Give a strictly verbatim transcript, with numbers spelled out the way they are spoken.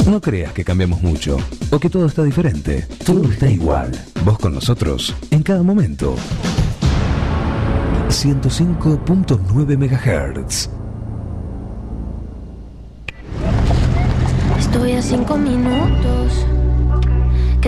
No creas que cambiamos mucho o que todo está diferente. Todo está igual. Vos con nosotros en cada momento. ciento cinco punto nueve megahertz. Estoy a cinco minutos